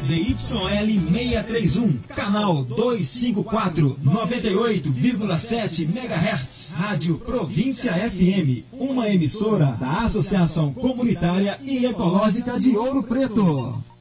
ZYL 631, canal 254, 98,7 MHz, Rádio Província FM, uma emissora da Associação Comunitária e Ecológica de Ouro Preto.